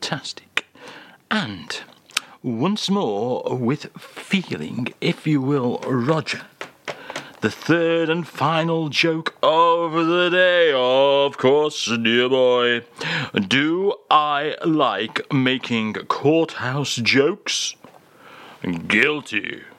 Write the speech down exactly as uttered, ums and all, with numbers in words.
fantastic. And once more, with feeling, if you will, Roger, the third and final joke of the day, of course, dear boy. Do I like making courthouse jokes? Guilty.